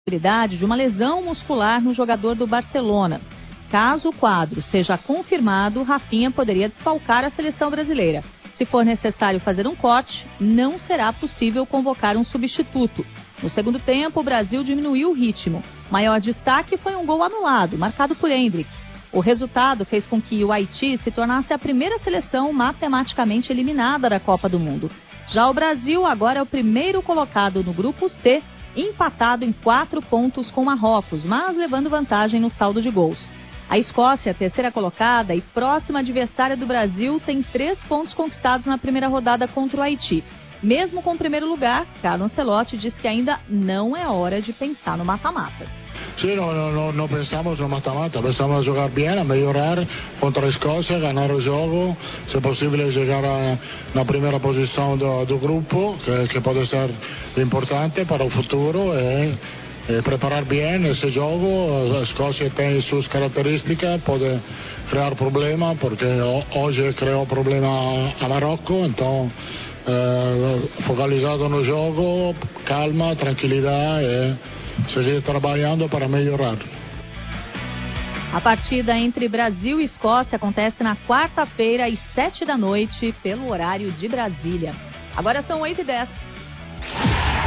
possibilidade de uma lesão muscular no jogador do Barcelona. Caso o quadro seja confirmado, Rafinha poderia desfalcar a seleção brasileira. Se for necessário fazer um corte, não será possível convocar um substituto. No segundo tempo, o Brasil diminuiu o ritmo. Maior destaque foi um gol anulado, marcado por Endrick. O resultado fez com que o Haiti se tornasse a primeira seleção matematicamente eliminada da Copa do Mundo. Já o Brasil agora é o primeiro colocado no grupo C, empatado em 4 pontos com Marrocos, mas levando vantagem no saldo de gols. A Escócia, terceira colocada e próxima adversária do Brasil, tem 3 pontos conquistados na primeira rodada contra o Haiti. Mesmo com o primeiro lugar, Carlo Ancelotti diz que ainda não é hora de pensar no mata-mata. Sí, no pensamos no mata-mata, pensamos jogar bem, a melhorar contra a Escócia, ganhar o jogo, se possível chegar na primeira posição do grupo, que pode ser importante para o futuro, e preparar bem esse jogo. A Escócia tem suas características, pode criar problema, porque hoje criou problema a Marrocos, então focalizado no jogo, calma, tranquilidade e seguir trabalhando para melhorar. A partida entre Brasil e Escócia acontece na quarta-feira às 7 da noite, pelo horário de Brasília. Agora são 8h10.